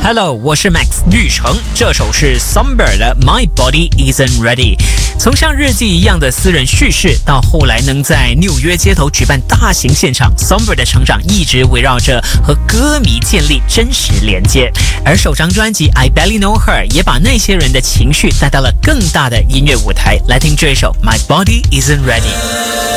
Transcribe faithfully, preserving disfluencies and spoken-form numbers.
Hello， 我是 Max 玉成，这首是 Somber 的 My Body Isn't Ready。从像日记一样的私人叙事，到后来能在纽约街头举办大型现场 ，Somber 的成长一直围绕着和歌迷建立真实连接。而首张专辑 I Barely Know Her 也把那些人的情绪带到了更大的音乐舞台。来听这首 My Body Isn't Ready。